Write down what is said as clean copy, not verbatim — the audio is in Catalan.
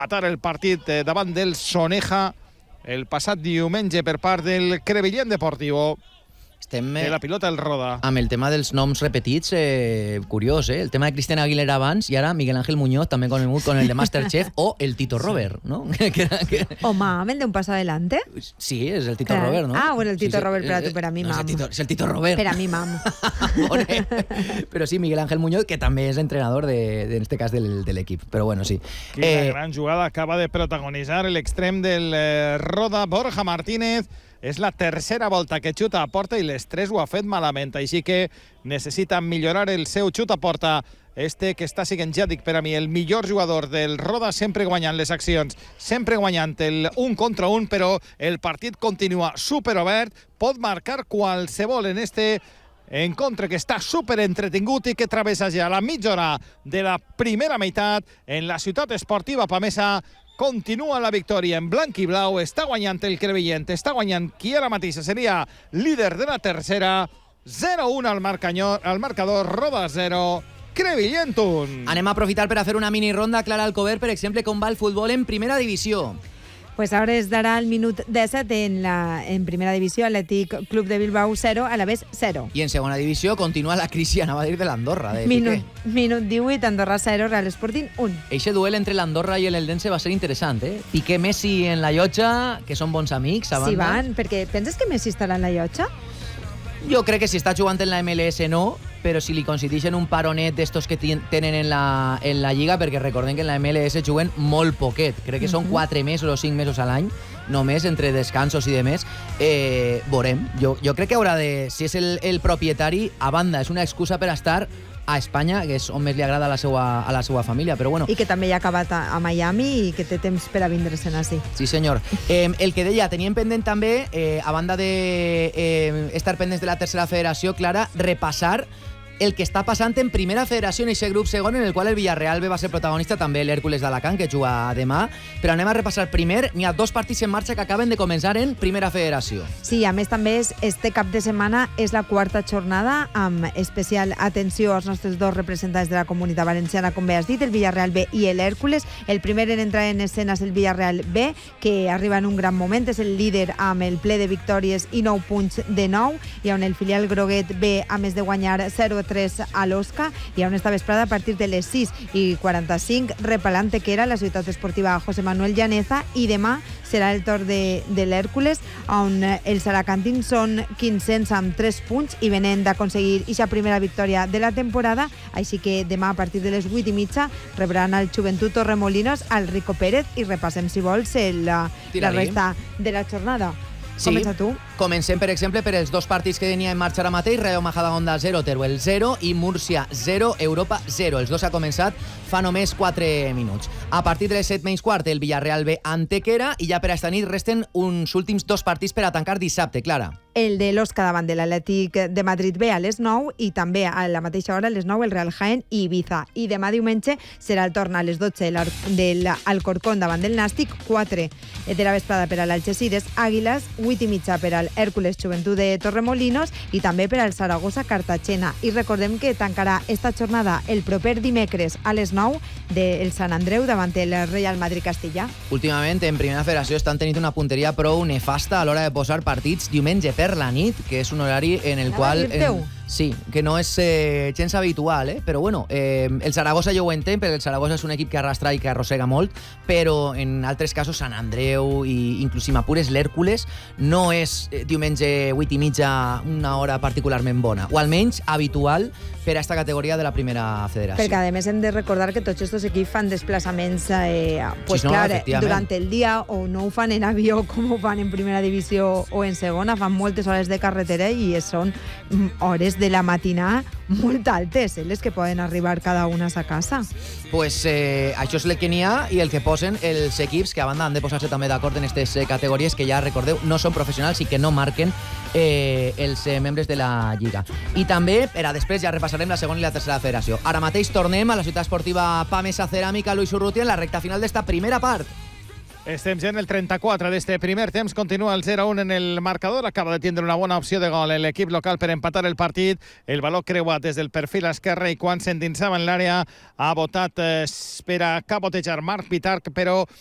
atar el partit davant del Soneja el passat diumenge per part del Crevillent Deportivo. De la pilota el roda. Amb el tema dels noms repetits, curiós, el tema de Cristian Aguilera abans i ara Miguel Ángel Muñoz, també conegut con el de Masterchef, o el Tito Robert, ¿no? Home, el de Un Paso Adelante. Sí, és el Tito Robert, ¿no? Ah, bueno, el Tito Robert per a tu, per a mi, mam. És el Tito Robert. Per a mi, mam. Però sí, Miguel Ángel Muñoz, que també és entrenador, en este cas, de l'equip. Però bueno, sí. Quina gran jugada acaba de protagonitzar l'extrem del roda, Borja Martínez. És la tercera volta que xuta a porta i les 3 ho ha fet malament, així que necessita millorar el seu xut a porta. Que està sent, ja dic, per a mi, el millor jugador del Roda, sempre guanyant les accions, sempre guanyant el 1 contra 1, però el partit continua superobert, pot marcar qualsevol en encontre que està superentretingut i que travessa ja la mitja hora de la primera meitat en la ciutat esportiva pamesa. Continua la victòria en blanc i blau, està guanyant el Crevillent, està guanyant qui ara mateix seria líder de la tercera. 0-1 al marcador, Roda 0, Crevillent 1. Anem a aprofitar per a fer una mini ronda. Clara Alcover, per exemple, com va el futbol en primera divisió? Pues ara es darà el minut 17 en primera divisió, Atlètic Club de Bilbao 0, Alavés 0. I en segona divisió continua la crisi, anava a dir, de l'Andorra. Minut 18, Andorra 0, Real Sporting 1. Eixe duel entre l'Andorra i l'Eldense va ser interessant, Piqué, Messi en la llotja, que són bons amics. Sí, van, perquè penses que Messi estarà en la llotja? Jo crec que si està jugant en la MLS no, però si li coincideixen un paronet d'estos que tenen en la Lliga, perquè recordem que en la MLS juguen molt poquet, crec que són 4 mesos o 5 mesos a l'any, només entre descansos i demés, veurem. Jo crec que haurà de, si és el propietari, a banda, és una excusa per estar a Espanya, que és on més li agrada a la seva família, però bueno. I que també ja ha acabat a Miami i que té temps per a vindre-se'n així. Sí, senyor. El que deia, teníem pendent també, a banda d'estar pendents de la tercera federació, Clara, repassar el que està passant en primera federació en aquest grup segon, en el qual el Villarreal B va ser protagonista, també l'Hèrcules d'Alacant, que juga demà, però anem a repassar primer. N'hi ha 2 partits en marxa que acaben de començar en primera federació. Sí, a més també este cap de setmana és la 4ª jornada, amb especial atenció als nostres 2 representants de la Comunitat Valenciana, com bé has dit, el Villarreal B i l'Hèrcules. El primer en entrar en escena és el Villarreal B, que arriba en un gran moment, és el líder amb el ple de victòries i 9 punts de 9, i on el filial groguet B, a més de guanyar 0-3 a l'Osca, i a esta vesprada a partir de les 6:45 rep a l'Antequera, la ciutat esportiva José Manuel Llaneza, i demà serà el torn de l'Hèrcules, on els alacantins són 500 amb 3 punts i venen d'aconseguir aquesta primera victòria de la temporada, així que demà a partir de les 8:30 rebran al Joventut Torremolinos al Rico Pérez, i repassem, si vols, la resta de la jornada. Sí, comença tu. Comencem, per exemple, per els 2 partits que tenia en marxa ara mateix, Rayo Majadahonda 0, Teruel 0 i Múrcia 0, Europa 0. Els 2 ha començat fa només 4 minuts. A partir de les 7:15, el Villarreal B Antequera, i ja per esta nit resten uns últims 2 partits per a tancar dissabte, Clara. El de l'Osca davant de l'Atlètic de Madrid B a les 9, i també a la mateixa hora a les 9 el Real Jaén i Ibiza. I demà diumenge serà el torn a les 12 de l'Alcorcón davant del Nàstic, 4 de la vesprada per a l'Algeciras Àguiles, 8:30 per al Hèrcules Joventut de Torremolinos i també per al Saragossa Cartagena. I recordem que tancarà esta jornada el proper dimecres a les 9 del Sant Andreu davant el Real Madrid Castilla. Últimament en primera federació estan tenint una punteria prou nefasta a l'hora de posar partits diumenge per la nit, que és un horari en el qual... Sí, que no és gens habitual, però bueno, el Saragossa jo ho entenc, perquè el Saragossa és un equip que arrastra i que arrossega molt, però en altres casos Sant Andreu i inclús si m'apures l'Hèrcules no és diumenge 8:30 una hora particularment bona, o almenys habitual per a esta categoria de la primera federació. Perquè a més hem de recordar que tots aquests equips fan desplaçaments pues sí, no, clar, durant el dia, o no ho fan en avió com ho fan en primera divisió o en segona, fan moltes hores de carretera i són hores de la matinà molt altes, les que poden arribar cada una a sa casa. Pues això és el que n'hi ha, i el que posen els equips, que a banda han de posar-se també d'acord en aquestes categories que ja, recordeu, no són professionals i que no marquen els membres de la Lliga. I també, per a després, ja repassarem la segona i la tercera federació. Ara mateix tornem a la ciutat esportiva Pamesa Ceràmica Luis Urrutia en la recta final d'esta primera part. Estem ja en el 34 d'este primer temps, continua el 0-1 en el marcador, acaba de tindre una bona opció de gol l'equip local per empatar el partit, el valor creuat des del perfil esquerre i quan s'endinsava en l'àrea ha votat per a cabotejar Marc Pitarch, però